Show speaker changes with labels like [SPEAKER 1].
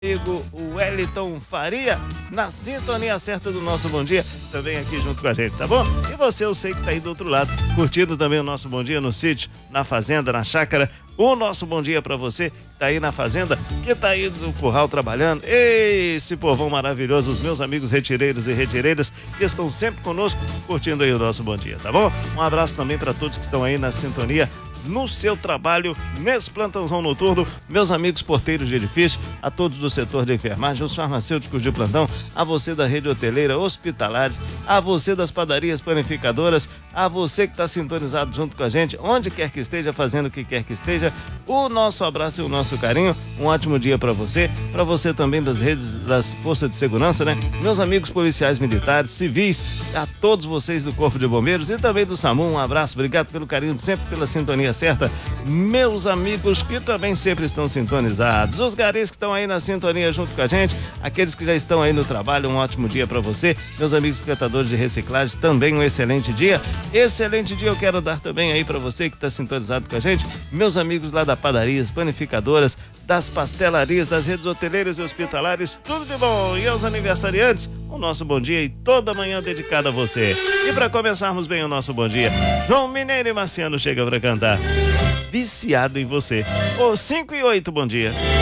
[SPEAKER 1] amigo Wellington Faria, na sintonia certa do nosso Bom Dia, também aqui junto com a gente, tá bom? E você, eu sei que tá aí do outro lado, curtindo também o nosso Bom Dia no sítio, na fazenda, na chácara. O nosso bom dia pra você que tá aí na fazenda, que tá aí no curral trabalhando. Esse povão maravilhoso, os meus amigos retireiros e retireiras que estão sempre conosco, curtindo aí o nosso bom dia, tá bom? Um abraço também pra todos que estão aí na sintonia no seu trabalho, nesse plantãozão noturno, meus amigos porteiros de edifício, a todos do setor de enfermagem, os farmacêuticos de plantão, a você da rede hoteleira, hospitalares, a você das padarias panificadoras, a você que está sintonizado junto com a gente, onde quer que esteja, fazendo o que quer que esteja, o nosso abraço e o nosso carinho, um ótimo dia para você também das redes das forças de segurança, né? Meus amigos policiais militares, civis, a todos vocês do Corpo de Bombeiros e também do SAMU, um abraço, obrigado pelo carinho de sempre, pela sintonia certa, meus amigos que também sempre estão sintonizados, os garis que estão aí na sintonia junto com a gente, aqueles que já estão aí no trabalho, um ótimo dia para você, meus amigos catadores de reciclagem, também um excelente dia eu quero dar também aí para você que está sintonizado com a gente, meus amigos lá da padarias, panificadoras, das pastelarias, das redes hoteleiras e hospitalares, tudo de bom. E aos aniversariantes, o nosso bom dia e toda manhã dedicado a você. E para começarmos bem o nosso bom dia, João Mineiro e Marciano chega para cantar Viciado em Você. 5 e 8, bom dia.